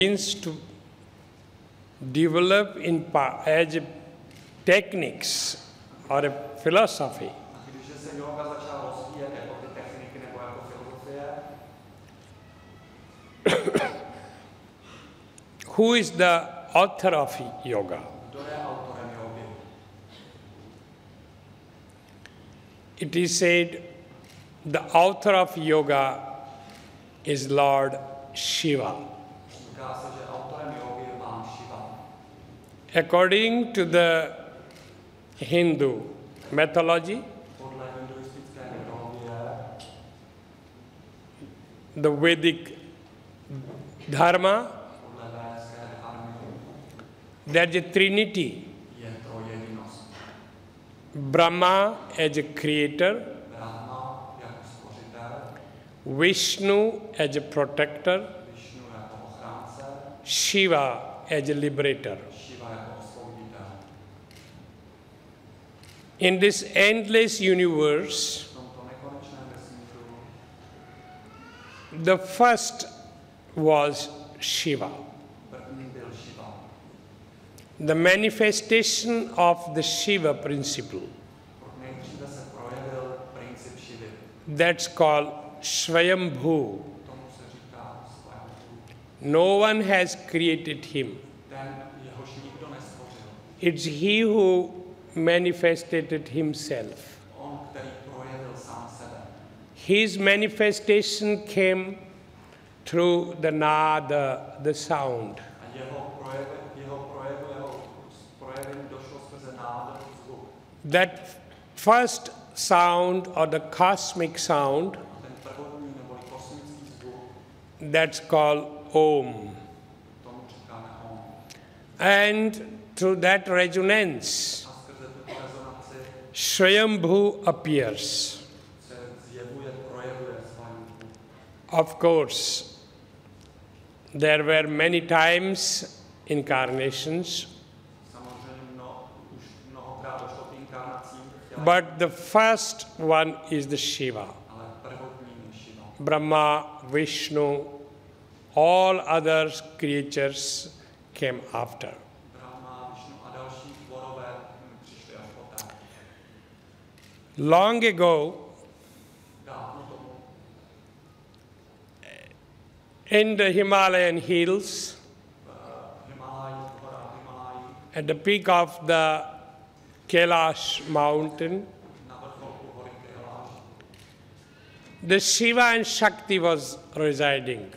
Means to develop as a techniques or a philosophy. Who is the author of yoga? It is said the author of yoga is Lord Shiva. According to the Hindu mythology, the Vedic dharma, there is a trinity. Brahma as a creator, Vishnu as a protector, Shiva as a liberator. In this endless universe, the first was Shiva. The manifestation of the Shiva principle. That's called Swayambhu. No one has created him. It's he who manifested himself. His manifestation came through the nada, the sound. That first sound or the cosmic sound, that's called Om. And through that resonance, Swayambhu appears. Of course, there were many times incarnations, but the first one is the Shiva. Brahma, Vishnu, all other creatures came after. Long ago, in the Himalayan hills, at the peak of the Kailash mountain, the Shiva and Shakti was residing.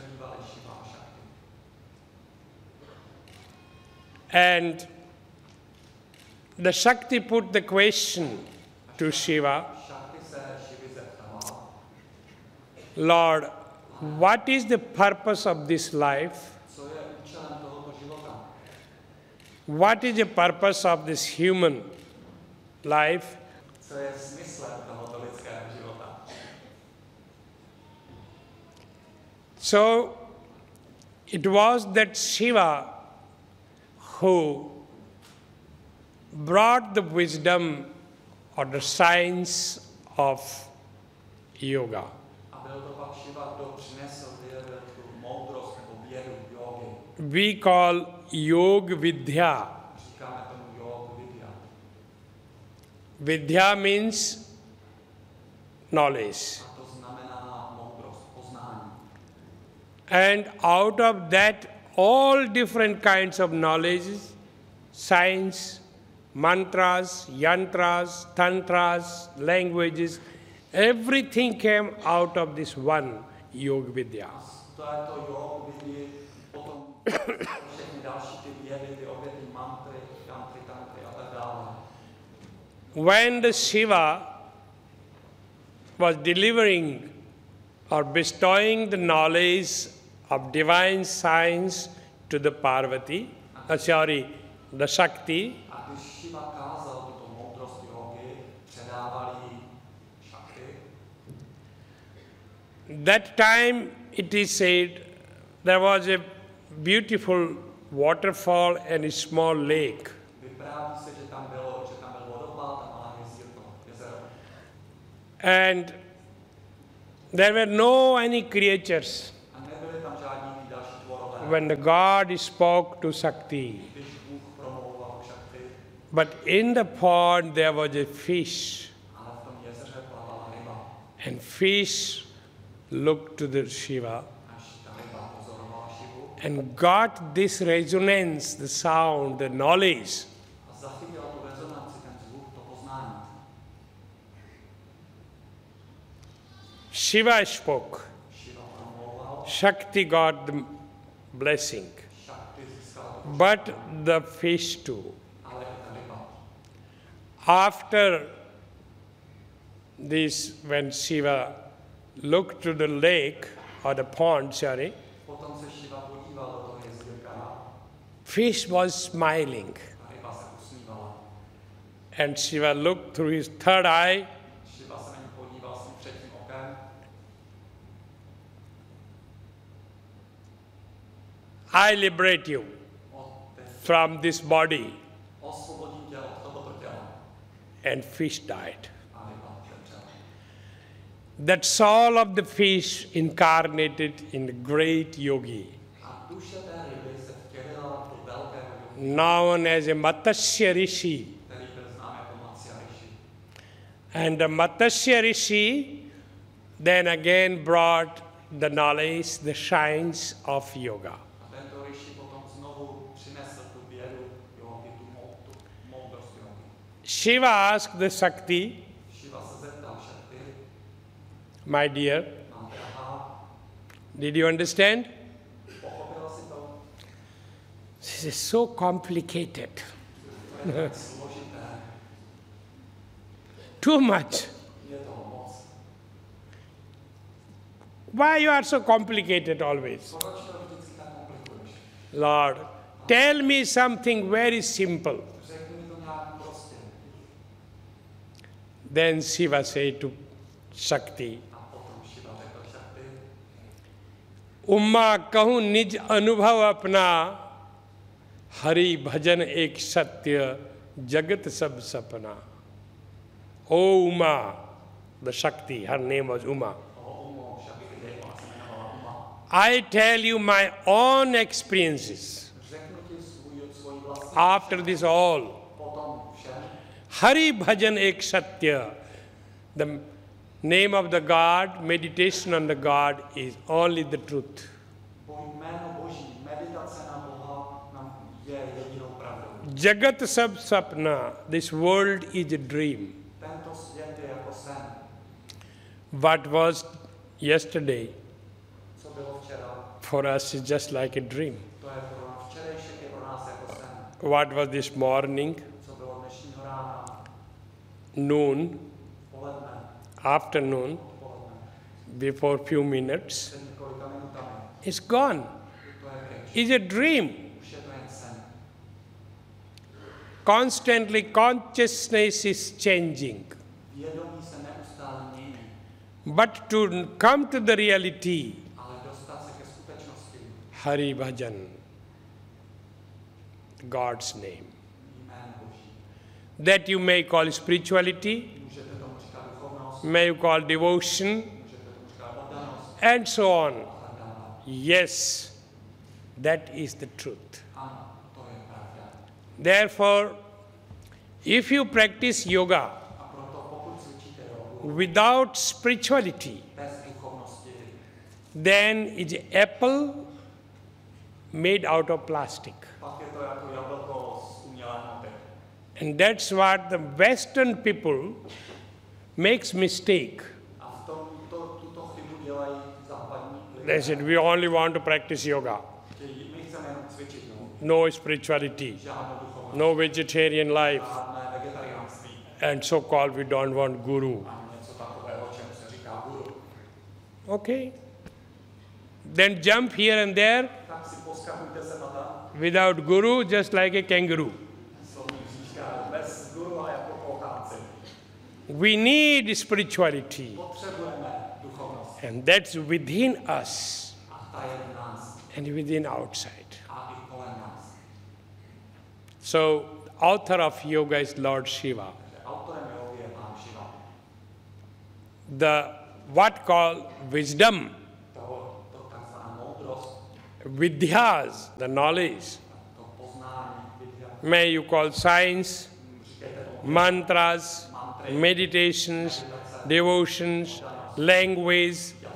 And the Shakti put the question to Shiva, Lord, what is the purpose of this life? What is the purpose of this human life? So it was that Shiva who brought the wisdom or the science of yoga. We call Yoga Vidya. Vidya means knowledge. And out of that, all different kinds of knowledge, science, mantras, yantras, tantras, languages, everything came out of this one Yoga Vidya. When the Shiva was delivering or bestowing the knowledge of divine science to the Parvati, the Shakti, that time it is said there was a beautiful waterfall and a small lake. And there were no any creatures. when the God spoke to Shakti. But in the pond there was a fish. And fish looked to the Shiva and got this resonance, the sound, the knowledge. Shiva spoke. Shakti got the blessing. But the fish too. After this, when Shiva looked to the lake, or the pond, sorry, fish was smiling. And Shiva looked through his third eye. I liberate you from this body. And fish died. That soul of the fish incarnated in the great yogi, known as a Matsya Rishi. And the Matsya Rishi then again brought the knowledge, the science of yoga. Shiva asked the Shakti, my dear, did you understand? This is so complicated. Too much. Why you are so complicated always? Lord, tell me something very simple. Then Shiva said to Shakti, उम्मा कहूँ निज अनुभव अपना, हरि भजन एक सत्य, जगत सब सपना. Oh Uma, the Shakti, her name was Uma. I tell you my own experiences. After this all, Hari Bhajan Ek Satya, the name of the God, meditation on the God is only the truth. Jagat Sab Sapna, this world is a dream. What was yesterday for us is just like a dream. What was this morning, noon, afternoon, before few minutes, it's gone. It's a dream. Constantly consciousness is changing. But to come to the reality, Hari Bhajan, God's name, that you may call spirituality, may you call devotion, and so on. Yes, that is the truth. Therefore, if you practice yoga without spirituality, then it's an apple made out of plastic. And that's what the Western people makes mistake. They said, we only want to practice yoga. No spirituality, no vegetarian life, and so-called we don't want guru. Okay. Then jump here and there without guru, just like a kangaroo. We need spirituality, and that's within us and within outside. So, author of yoga is Lord Shiva. The what called wisdom, Vidyas, the knowledge. May you call science, mantras, meditations, devotions, language,